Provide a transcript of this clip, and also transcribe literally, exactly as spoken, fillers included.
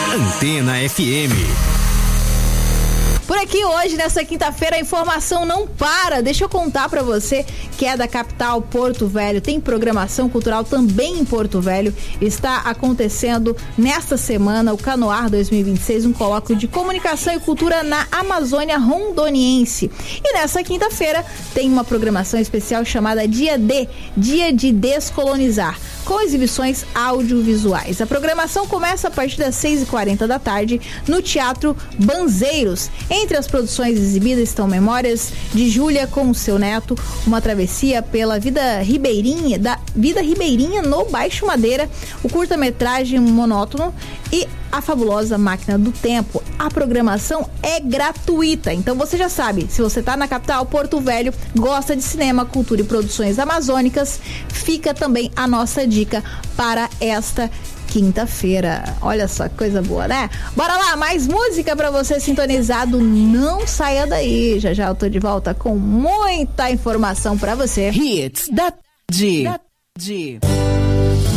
Antena F M. Por aqui hoje, nessa quinta-feira, a informação não para. Deixa eu contar pra você que é da capital Porto Velho. Tem programação cultural também em Porto Velho. Está acontecendo nesta semana o Canoar dois mil e vinte e seis, um colóquio de comunicação e cultura na Amazônia Rondoniense. E nessa quinta-feira tem uma programação especial chamada Dia D, Dia de Descolonizar, com exibições audiovisuais. A programação começa a partir das seis e quarenta da tarde no Teatro Banzeiros. Entre as produções exibidas estão Memórias de Júlia com o seu neto, uma travessia pela vida ribeirinha, da vida ribeirinha no Baixo Madeira, o curta-metragem Monótono e A Fabulosa Máquina do Tempo. A programação é gratuita, então você já sabe, se você está na capital Porto Velho, gosta de cinema, cultura e produções amazônicas, fica também a nossa dica para esta quinta-feira. Olha só que coisa boa, né? Bora lá, mais música pra você sintonizado, não saia daí. Já já eu tô de volta com muita informação pra você. Hits da tarde.